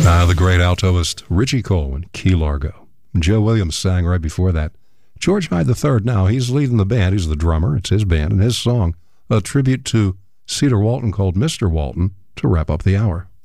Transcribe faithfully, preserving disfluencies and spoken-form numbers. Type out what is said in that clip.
Ah, the great altoist Richie Colwin, Key Largo. Joe Williams sang right before that. George Hyde the third now, he's leading the band. He's the drummer. It's his band and his song, a tribute to Cedar Walton called Mister Walton, to wrap up the hour.